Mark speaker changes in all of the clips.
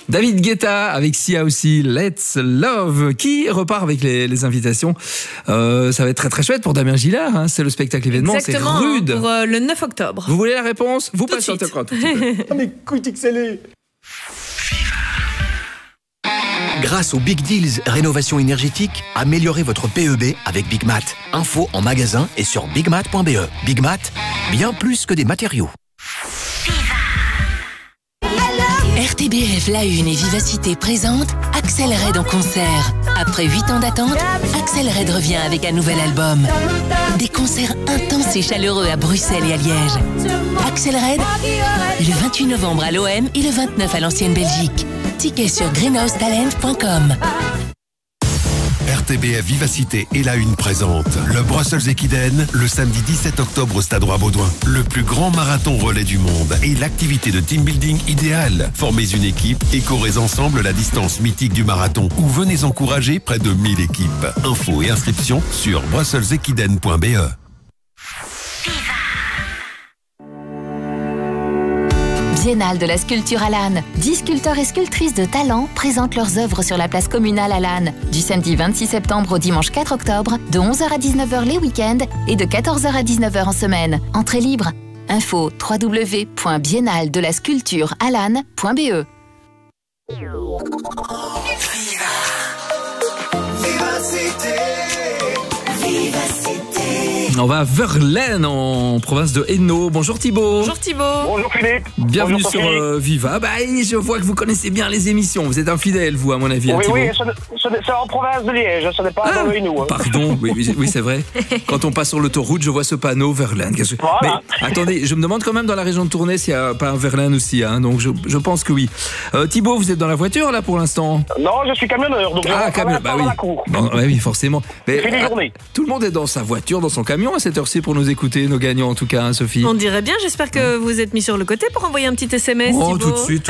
Speaker 1: David Guetta avec Sia aussi, Let's Love, qui repart avec les invitations. Ça va être très très chouette pour Damien Gillard, hein. C'est le spectacle événement,
Speaker 2: exactement,
Speaker 1: c'est Rude.
Speaker 2: Pour le 9 octobre.
Speaker 1: Vous voulez la réponse? Vous
Speaker 2: Tout de
Speaker 1: passez en
Speaker 2: suite.
Speaker 1: tout de suite.
Speaker 3: Ah mais écoute, excellé.
Speaker 4: Grâce aux Big Deals Rénovation énergétique, améliorez votre PEB avec Big Mat. Info en magasin et sur bigmat.be. Big Mat, bien plus que des matériaux.
Speaker 5: RTBF La Une et Vivacité présentent Axel Red en concert. Après 8 ans d'attente, Axel Red revient avec un nouvel album. Des concerts intenses et chaleureux à Bruxelles et à Liège. Axel Red, le 28 novembre à l'OM et le 29 à l'Ancienne Belgique. Tickets sur greenhousetalent.com.
Speaker 6: RTBF Vivacité et La Une présente le Brussels Equiden le samedi 17 octobre au Stade Roi-Baudouin. Le plus grand marathon relais du monde et l'activité de team building idéale. Formez une équipe et courez ensemble la distance mythique du marathon ou venez encourager près de 1000 équipes. Infos et inscriptions sur brusselsequiden.be.
Speaker 5: Biennale de la sculpture à Lannes. 10 sculpteurs et sculptrices de talent présentent leurs œuvres sur la place communale à Lannes. Du samedi 26 septembre au dimanche 4 octobre, de 11h à 19h les week-ends et de 14h à 19h en semaine. Entrée libre. Info www.biennale-de-la-sculpture-à-Lannes.be.
Speaker 1: On va à Verlaine en province de Hainaut. Bonjour Thibaut.
Speaker 2: Bonjour Thibaut.
Speaker 3: Bonjour Philippe.
Speaker 1: Bienvenue
Speaker 3: Bonjour,
Speaker 1: sur
Speaker 3: Sophie.
Speaker 1: Viva. Bah, je vois que vous connaissez bien les émissions. Vous êtes infidèle, vous, à mon avis,
Speaker 3: Oui,
Speaker 1: Thibaut.
Speaker 3: oui, c'est en province de Liège, ce n'est pas dans le Hainaut.
Speaker 1: Pardon, oui, c'est vrai. Quand on passe sur l'autoroute, je vois ce panneau Verlaine.
Speaker 3: Voilà.
Speaker 1: Mais attendez, je me demande quand même dans la région de Tournai s'il n'y a pas un Verlaine aussi. Hein, donc je pense que oui. Thibaut, vous êtes dans la voiture là pour l'instant?
Speaker 3: Non, je suis camionneur, donc je rentre
Speaker 1: camion, bah
Speaker 3: dans
Speaker 1: oui.
Speaker 3: la cour.
Speaker 1: Bon, oui, forcément. Mais,
Speaker 3: Fini journée.
Speaker 1: tout le monde est dans sa voiture, dans son camion à cette heure-ci pour nous écouter, nos gagnants en tout cas, hein, Sophie.
Speaker 2: On dirait bien, j'espère que vous êtes mis sur le côté pour envoyer un petit SMS,
Speaker 1: Oh,
Speaker 2: Thibaut.
Speaker 1: tout de suite.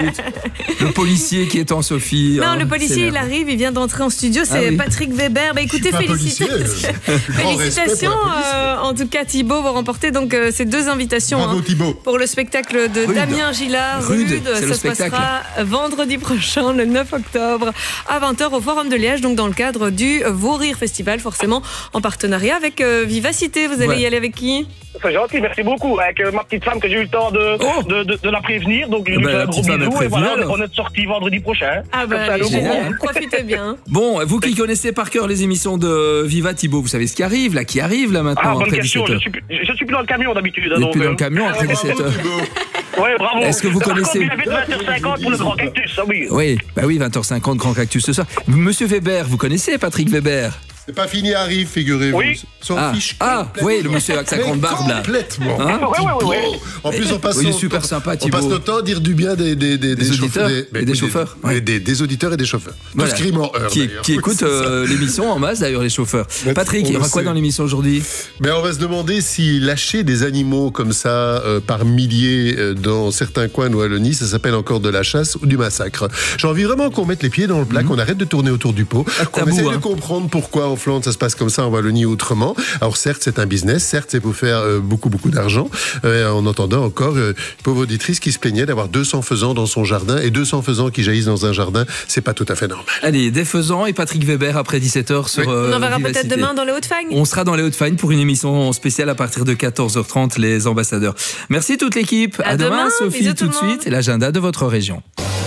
Speaker 1: Le policier qui est en Sophie.
Speaker 2: Non,
Speaker 1: hein,
Speaker 2: le policier,
Speaker 1: c'est
Speaker 2: il arrive, il vient d'entrer en studio, c'est
Speaker 1: oui.
Speaker 2: Patrick Weber. Bah écoutez,
Speaker 7: pas policier,
Speaker 2: félicitations. En tout cas, Thibaut, vous remportez donc ces 2 invitations.
Speaker 7: Bravo Thibaut.
Speaker 2: Pour le spectacle de
Speaker 1: Rude.
Speaker 2: Damien Gillard,
Speaker 1: Rude, c'est
Speaker 2: ça
Speaker 1: le
Speaker 2: se
Speaker 1: spectacle.
Speaker 2: passera vendredi prochain, le 9 octobre, à 20h au Forum de Liège, donc dans le cadre du Vos Rires Festival, forcément en partenariat avec Vivacité. Vous allez y aller avec qui?
Speaker 3: C'est gentil, merci beaucoup. Avec ma petite femme que j'ai eu le temps de la prévenir, donc je lui fais
Speaker 1: la
Speaker 3: un gros
Speaker 1: petite femme est
Speaker 3: bisou et voilà,
Speaker 1: prévenue,
Speaker 3: on est sorti vendredi prochain.
Speaker 2: Ah bah,
Speaker 3: Comme ça,
Speaker 2: allez,
Speaker 3: le
Speaker 2: génial.
Speaker 3: gros.
Speaker 2: Profitez bien.
Speaker 1: Bon, vous qui connaissez par cœur les émissions de Viva, Thibaut, vous savez ce qui arrive là maintenant
Speaker 3: Ah, bonne
Speaker 1: après
Speaker 3: question,
Speaker 1: 17h.
Speaker 3: je suis plus dans le camion d'habitude.
Speaker 1: Vous n'êtes plus dans le camion après 17h.
Speaker 3: Oui, bravo.
Speaker 1: Est-ce que vous
Speaker 3: Par
Speaker 1: connaissez-
Speaker 3: contre, il avait de 20h50 pour le grand cactus, ah oui.
Speaker 1: Oui, 20h50, Grand Cactus ce soir. Monsieur Weber, vous connaissez Patrick Weber?
Speaker 7: C'est pas fini, arrive, figurez-vous.
Speaker 3: Oui.
Speaker 7: S'en fiche.
Speaker 1: Oui, le monsieur avec sa grande barbe là.
Speaker 7: Complètement.
Speaker 1: Hein
Speaker 3: Oui.
Speaker 7: En plus, on passe
Speaker 1: Oui, il est
Speaker 7: notre
Speaker 1: super
Speaker 7: temps-
Speaker 1: sympa,
Speaker 7: On
Speaker 1: Thibaut.
Speaker 7: passe notre temps à dire du bien des
Speaker 1: auditeurs et des chauffeurs.
Speaker 7: Oui, des auditeurs et des chauffeurs.
Speaker 1: Voilà.
Speaker 7: Tous criment heure,
Speaker 1: Qui
Speaker 7: d'ailleurs.
Speaker 1: écoutent
Speaker 7: C'est ça.
Speaker 1: l'émission en masse d'ailleurs, les chauffeurs.
Speaker 7: Mais
Speaker 1: Patrick,
Speaker 7: on
Speaker 1: il y aura
Speaker 7: le
Speaker 1: quoi
Speaker 7: sait.
Speaker 1: dans l'émission aujourd'hui?
Speaker 7: Mais on va se demander si lâcher des animaux comme ça par milliers dans certains coins de Wallonie, ça s'appelle encore de la chasse ou du massacre. J'ai envie vraiment qu'on mette les pieds dans le plat, qu'on arrête de tourner autour du pot, qu'on
Speaker 1: tabou,
Speaker 7: essaie
Speaker 1: hein.
Speaker 7: de comprendre pourquoi en Flandre ça se passe comme ça, en Wallonie autrement. Alors certes, c'est un business, certes, c'est pour faire beaucoup d'argent. En entendant encore une pauvre auditrice qui se plaignait d'avoir 200 faisans dans son jardin et 200 faisans qui jaillissent dans un jardin, c'est pas tout à fait normal.
Speaker 1: Allez, des faisans et Patrick Weber après 17h sur
Speaker 7: Oui.
Speaker 2: On en verra
Speaker 1: Vivacité.
Speaker 2: peut-être demain dans les Hauts-de-Fagne.
Speaker 1: On sera dans les Hauts-de-Fagne pour une émission spéciale à partir de 14h30, les ambassadeurs. Merci toute l'équipe.
Speaker 2: À demain,
Speaker 1: Sophie,
Speaker 2: bisous
Speaker 1: tout de
Speaker 2: tout le monde.
Speaker 1: suite, l'agenda de votre région.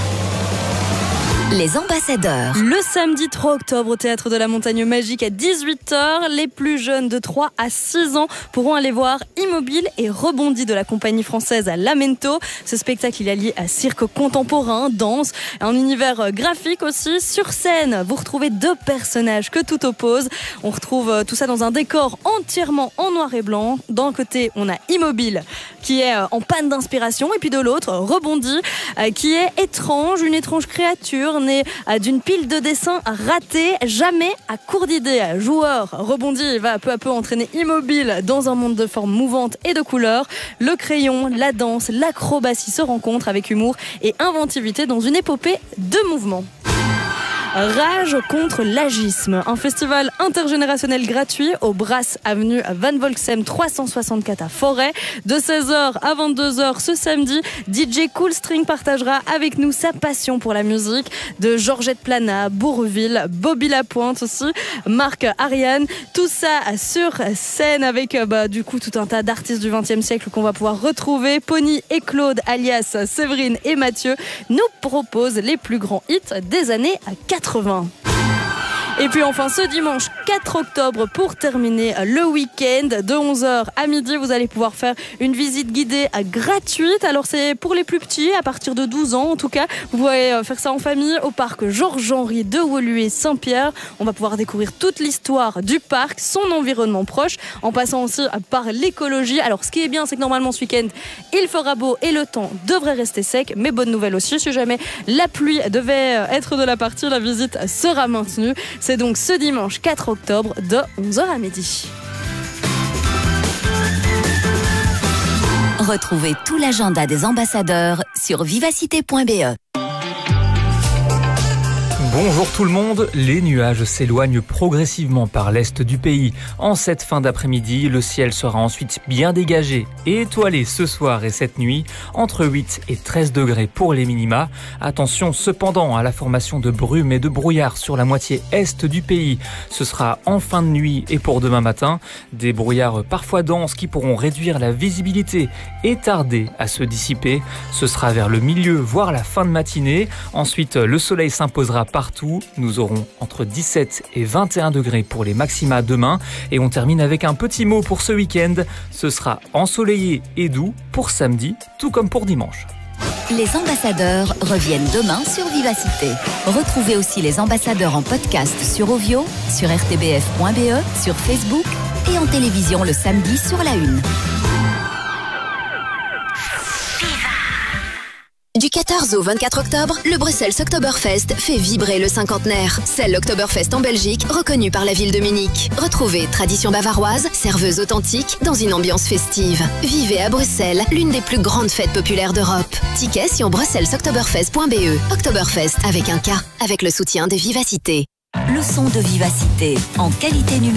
Speaker 5: Les ambassadeurs.
Speaker 8: Le samedi 3 octobre au Théâtre de la Montagne Magique à 18h, les plus jeunes de 3 à 6 ans pourront aller voir Immobile et Rebondi de la compagnie française à Lamento. Ce spectacle il est lié à cirque contemporain, danse, un univers graphique aussi. Sur scène, vous retrouvez 2 personnages que tout oppose. On retrouve tout ça dans un décor entièrement en noir et blanc. D'un côté, on a Immobile qui est en panne d'inspiration et puis de l'autre, Rebondi qui est étrange, une étrange créature née d'une pile de dessins ratés, jamais à court d'idées. Joueur, Rebondi va peu à peu entraîner Immobile dans un monde de formes mouvantes et de couleurs. Le crayon, la danse, l'acrobatie se rencontrent avec humour et inventivité dans une épopée de mouvements. Rage contre l'agisme, un festival intergénérationnel gratuit au Brass avenue Van Volxem 364 à Forêt. De 16h à 22h ce samedi, DJ Cool String partagera avec nous sa passion pour la musique. De Georgette Plana, Bourville, Bobby Lapointe aussi, Marc Ariane. Tout ça sur scène avec du coup tout un tas d'artistes du XXe siècle qu'on va pouvoir retrouver. Pony et Claude alias Séverine et Mathieu nous proposent les plus grands hits des années 80. Et puis enfin ce dimanche 4 octobre pour terminer le week-end de 11h à midi, vous allez pouvoir faire une visite guidée gratuite. Alors c'est pour les plus petits, à partir de 12 ans en tout cas. Vous pouvez faire ça en famille au parc Georges-Henri de Woluwe-Saint-Pierre. On va pouvoir découvrir toute l'histoire du parc, son environnement proche, en passant aussi par l'écologie. Alors ce qui est bien, c'est que normalement ce week-end, il fera beau et le temps devrait rester sec. Mais bonne nouvelle aussi, si jamais la pluie devait être de la partie, la visite sera maintenue. C'est donc ce dimanche 4 octobre de 11h à midi.
Speaker 9: Retrouvez tout l'agenda des ambassadeurs sur vivacité.be.
Speaker 10: Bonjour tout le monde, les nuages s'éloignent progressivement par l'est du pays. En cette fin d'après-midi, le ciel sera ensuite bien dégagé et étoilé ce soir et cette nuit, entre 8 et 13 degrés pour les minima. Attention cependant à la formation de brumes et de brouillards sur la moitié est du pays. Ce sera en fin de nuit et pour demain matin, des brouillards parfois denses qui pourront réduire la visibilité et tarder à se dissiper. Ce sera vers le milieu, voire la fin de matinée. Ensuite, le soleil s'imposera partout. Nous aurons entre 17 et 21 degrés pour les maxima demain. Et on termine avec un petit mot pour ce week-end. Ce sera ensoleillé et doux pour samedi, tout comme pour dimanche.
Speaker 9: Les ambassadeurs reviennent demain sur Vivacité. Retrouvez aussi les ambassadeurs en podcast sur Ovio, sur rtbf.be, sur Facebook et en télévision le samedi sur La Une.
Speaker 11: Du 14 au 24 octobre, le Bruxelles Oktoberfest fait vibrer le cinquantenaire. C'est l'Oktoberfest en Belgique, reconnu par la ville de Munich. Retrouvez tradition bavaroise, serveuse authentique, dans une ambiance festive. Vivez à Bruxelles, l'une des plus grandes fêtes populaires d'Europe. Tickets sur bruxellesoktoberfest.be. Oktoberfest avec un K, avec le soutien de Vivacité.
Speaker 9: Leçon de vivacité en qualité numérique.